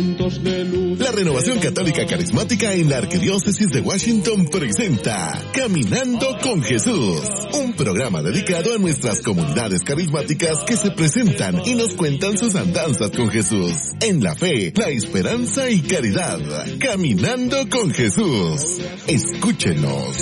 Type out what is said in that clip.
La Renovación Católica Carismática en la Arquidiócesis de Washington presenta Caminando con Jesús, un programa dedicado a nuestras comunidades carismáticas que se presentan y nos cuentan sus andanzas con Jesús, en la fe, la esperanza y caridad. Caminando con Jesús. Escúchenos.